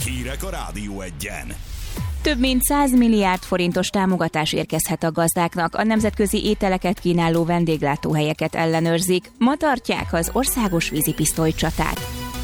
Hírek a Rádió Egyen. Több mint 100 milliárd forintos támogatás érkezhet a gazdáknak, a nemzetközi ételeket kínáló vendéglátóhelyeket ellenőrzik. Ma tartják az országos vízipisztolycsatát.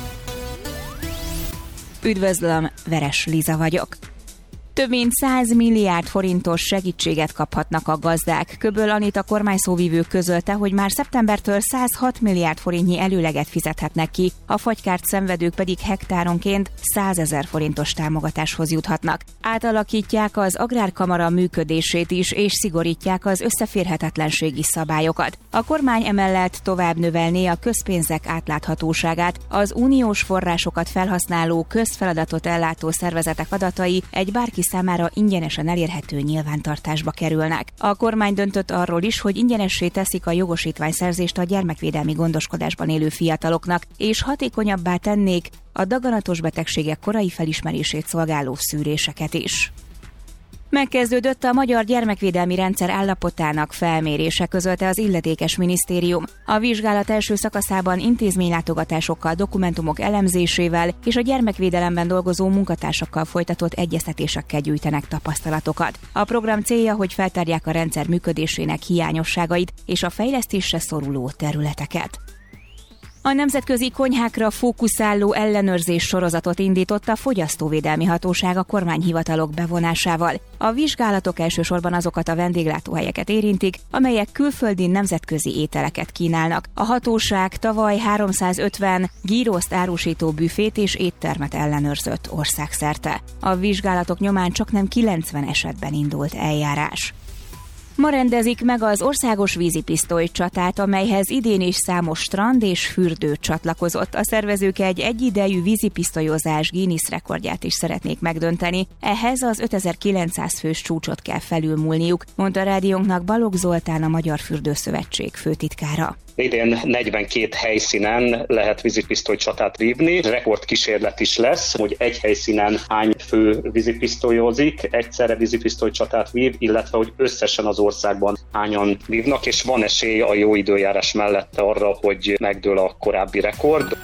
Üdvözlöm, Veres Liza vagyok. Több mint 100 milliárd forintos segítséget kaphatnak a gazdák. Köböl Anita kormányszóvivő közölte, hogy már szeptembertől 106 milliárd forintnyi előleget fizethetnek ki, a fagykárt szenvedők pedig hektáronként 100 000 forintos támogatáshoz juthatnak. Átalakítják az Agrárkamara működését is, és szigorítják az összeférhetetlenségi szabályokat. A kormány emellett tovább növelné a közpénzek átláthatóságát, az uniós forrásokat felhasználó közfeladatot ellátó szervezetek adatai egy bárki számára ingyenesen elérhető nyilvántartásba kerülnek. A kormány döntött arról is, hogy ingyenessé teszik a jogosítványszerzést a gyermekvédelmi gondoskodásban élő fiataloknak, és hatékonyabbá tennék a daganatos betegségek korai felismerését szolgáló szűréseket is. Megkezdődött a magyar gyermekvédelmi rendszer állapotának felmérése, közölte az illetékes minisztérium. A vizsgálat első szakaszában intézménylátogatásokkal, dokumentumok elemzésével és a gyermekvédelemben dolgozó munkatársakkal folytatott egyeztetésekkel gyűjtenek tapasztalatokat. A program célja, hogy feltárják a rendszer működésének hiányosságait és a fejlesztésre szoruló területeket. A nemzetközi konyhákra fókuszáló ellenőrzés sorozatot indított a Fogyasztóvédelmi Hatóság a kormányhivatalok bevonásával. A vizsgálatok elsősorban azokat a vendéglátóhelyeket érintik, amelyek külföldi nemzetközi ételeket kínálnak. A hatóság tavaly 350 gíroszt árusító büfét és éttermet ellenőrzött országszerte. A vizsgálatok nyomán csaknem 90 esetben indult eljárás. Ma rendezik meg az országos vízipisztolycsatát, amelyhez idén is számos strand és fürdő csatlakozott. A szervezők egy egyidejű vízipisztolyozás Guinness rekordját is szeretnék megdönteni. Ehhez az 5900 fős csúcsot kell felülmúlniuk, mondta a rádiónknak Balogh Zoltán, a Magyar Fürdőszövetség főtitkára. Idén 42 helyszínen lehet vízipisztolycsatát vívni. Rekordkísérlet is lesz, hogy egy helyszínen hány fő vízipisztolyozik, egyszerre vízipisztolycsatát vív, illetve hogy összesen az országban hányan vívnak, és van esély a jó időjárás mellett arra, hogy megdől a korábbi rekord.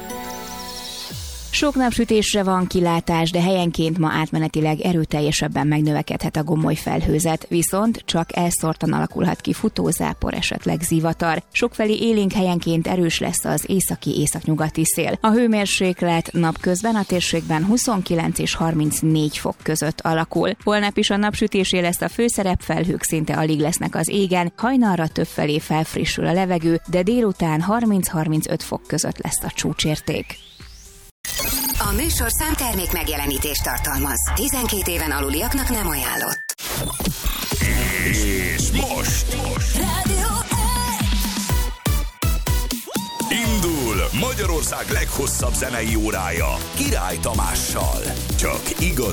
Sok napsütésre van kilátás, de helyenként ma átmenetileg erőteljesebben megnövekedhet a gomoly felhőzet, viszont csak elszórtan alakulhat ki futózápor, esetleg zivatar. Sokfelé élénk helyenként erős lesz az északi-északnyugati szél. A hőmérséklet napközben a térségben 29 és 34 fok között alakul. Holnap is a napsütésé lesz a főszerep, felhők szinte alig lesznek az égen, hajnalra többfelé felfrissül a levegő, de délután 30-35 fok között lesz a csúcsérték. A műsorszám termék megjelenítést tartalmaz. 12 éven aluliaknak nem ajánlott. És most Rádió indul Magyarország leghosszabb zenei órája Király Tamással. Csak igaz